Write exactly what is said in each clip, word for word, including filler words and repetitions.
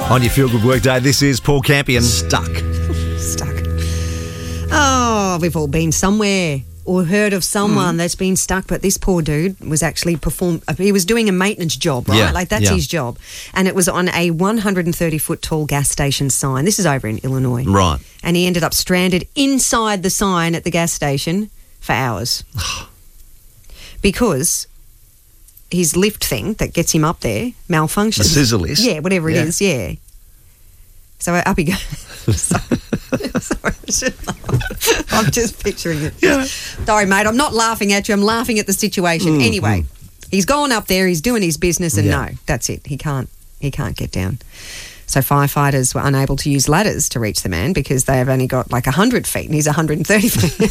On your Feel Good Workday, this is Paul Campion. Stuck. Stuck. Oh, we've all been somewhere or heard of someone mm. that's been stuck, but this poor dude was actually perform. He was doing a maintenance job, right? Yeah, like that's yeah. his job. And it was on a one hundred thirty foot tall gas station sign. This is over in Illinois. Right. And he ended up stranded inside the sign at the gas station for hours. Because his lift thing that gets him up there malfunctioned. The scissor lift? Yeah, whatever it yeah. is, yeah. So up he goes. Sorry, I'm just picturing it. Yeah. Sorry, mate, I'm not laughing at you. I'm laughing at the situation. Mm, anyway, mm. he's gone up there. He's doing his business, and yeah. no, that's it. He can't. He can't get down. So firefighters were unable to use ladders to reach the man because they've only got like one hundred feet, and he's one hundred thirty feet.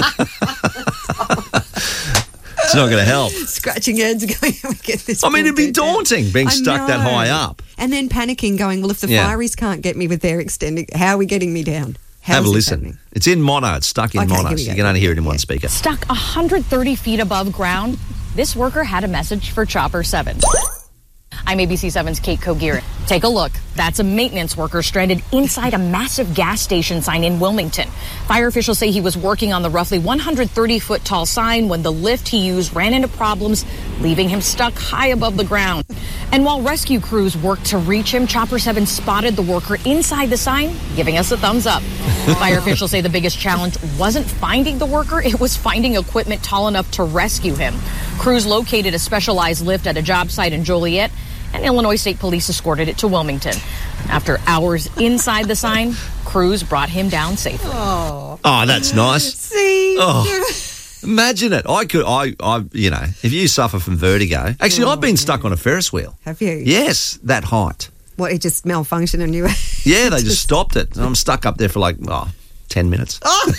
It's not going to help. Scratching heads going, we get this. I mean, it'd be daunting down. being I stuck know. that high up. And then panicking, going, well, if the yeah. fireys can't get me with their extending, how are we getting me down? How Have a listen. Happening? It's in mono. It's stuck in okay, mono. So you can only hear it in yeah. one speaker. Stuck one hundred thirty feet above ground, this worker had a message for Chopper seven. I'm A B C seven's Kate Kogier. Take a look. That's a maintenance worker stranded inside a massive gas station sign in Wilmington. Fire officials say he was working on the roughly one hundred thirty foot tall sign when the lift he used ran into problems, leaving him stuck high above the ground. And while rescue crews worked to reach him, Chopper seven spotted the worker inside the sign, giving us a thumbs up. Fire officials say the biggest challenge wasn't finding the worker, it was finding equipment tall enough to rescue him. Crews located a specialized lift at a job site in Joliet, and Illinois State Police escorted it to Wilmington. After hours inside the sign, crews brought him down safely. Oh, oh that's nice. See? Oh, imagine it. I could, I, I, you know, if you suffer from vertigo. Actually, oh, I've been stuck on a Ferris wheel. Have you? Yes, that height. What, it just malfunctioned and you... Yeah, they just stopped it. And I'm stuck up there for like, oh, ten minutes. Oh.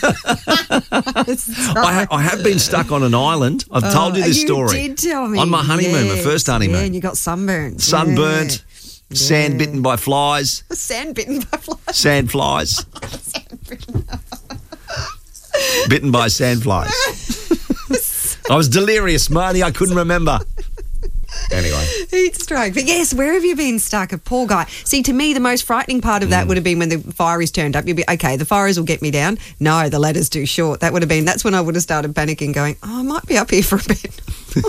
I, ha- I have been stuck on an island. I've oh, told you this you story. You did tell me. On my honeymoon, yes. my first honeymoon. Yeah, and you got sunburned. Sunburnt, yeah. sand yeah. bitten by flies. Sand bitten by flies. Sand flies. Sand bitten. Bitten by sand flies. I was delirious, Marnie. I couldn't remember. Anyway. Heat stroke. But yes, where have you been stuck? A poor guy. See, to me, the most frightening part of that mm. would have been when the fireys turned up. You'd be, okay, the fireys will get me down. No, the ladder's too short. That would have been, that's when I would have started panicking, going, oh, I might be up here for a bit.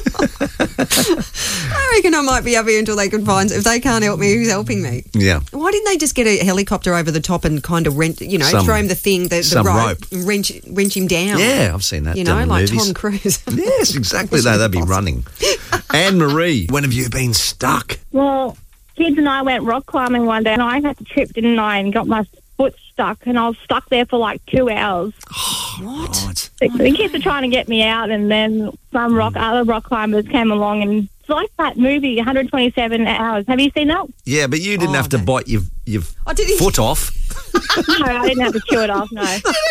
I reckon I might be up here until they can find, if they can't help me, who's helping me? Yeah. Why didn't they just get a helicopter over the top and kind of rent, you know, some, throw him the thing, the, the rope, rope. And wrench, wrench him down? Yeah, I've seen that. You know, like movies. Tom Cruise. Yes, exactly. Though they'd be running. Anne-Marie, when have you been stuck? Well, kids and I went rock climbing one day and I had to trip, didn't I, and got my foot stuck and I was stuck there for like two hours. Oh, what? Right. The, the kids were trying to get me out and then some rock other rock climbers came along and it's like that movie, one hundred twenty-seven hours. Have you seen that? Yeah, but you didn't oh, have to no. bite your, your oh, did he? foot off. No, I didn't have to chew it off, no.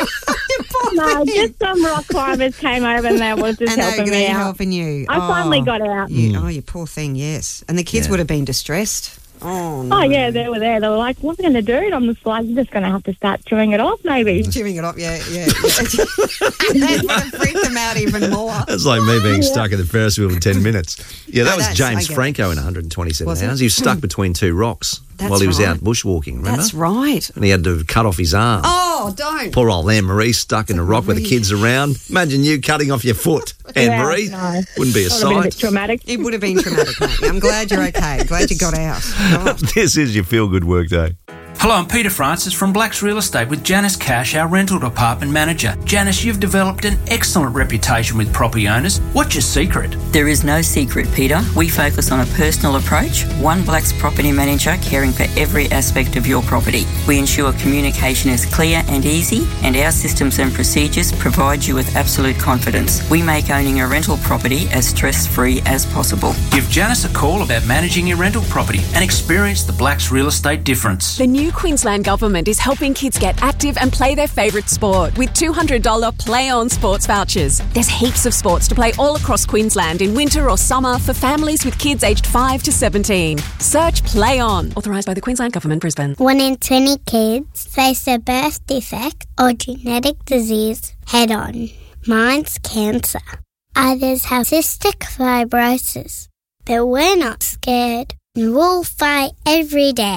No, just some rock climbers came over and they was just and helping they were me out. helping you. I oh. finally got out. You, oh, you poor thing, yes. And the kids yeah. would have been distressed. Oh, no. Oh, yeah, they were there. They were like, what are we going to do? And I'm just like, you're just going to have to start chewing it off, maybe. Chewing it off, yeah, yeah. yeah. That would have freaked them out even more. That's like me being yeah. stuck in the Ferris wheel for ten minutes. Yeah, that no, was James Franco in one hundred twenty-seven hours. He was stuck between two rocks that's while he was right. out bushwalking, remember? That's right. And he had to cut off his arm. Oh, don't. Poor old Anne-Marie stuck in a rock with the kids around. Imagine you cutting off your foot, Anne-Marie. Yeah, no. Wouldn't be a sight. It would have been a bit traumatic. It would have been traumatic, mate. I'm glad you're okay. Glad you got out. Oh. This is your Feel Good Workday. Hello, I'm Peter Francis from Blacks Real Estate with Janice Cash, our rental department manager. Janice, you've developed an excellent reputation with property owners. What's your secret? There is no secret, Peter. We focus on a personal approach, one Blacks property manager caring for every aspect of your property. We ensure communication is clear and easy, and our systems and procedures provide you with absolute confidence. We make owning a rental property as stress-free as possible. Give Janice a call about managing your rental property and experience the Blacks Real Estate difference. The new Queensland Government is helping kids get active and play their favourite sport with two hundred dollars Play On sports vouchers. There's heaps of sports to play all across Queensland in winter or summer for families with kids aged five to seventeen. Search Play On. Authorised by the Queensland Government, Brisbane. One in twenty kids face a birth defect or genetic disease head on. Mine's cancer. Others have cystic fibrosis. But we're not scared. And we'll fight every day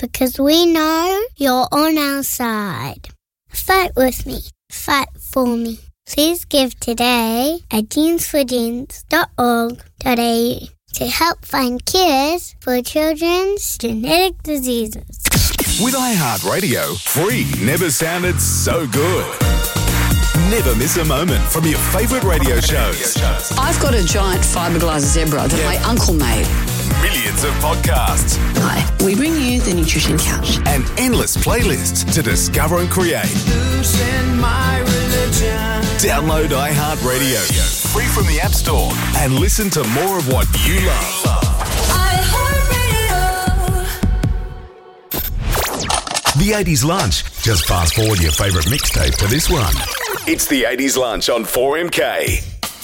because we know you're on our side. Fight with me. Fight for me. Please give today at jeans for jeans dot org dot a u to help find cures for children's genetic diseases. With iHeartRadio, free never sounded so good. Never miss a moment from your favourite radio shows. I've got a giant fiberglass zebra that my uncle made. Millions of podcasts. Hi, we bring you the Nutrition Couch. And endless playlists to discover and create. Download iHeartRadio, free from the App Store, and listen to more of what you love. The eighties Lunch. Just fast forward your favourite mixtape to this one. It's the eighties Lunch on four M K.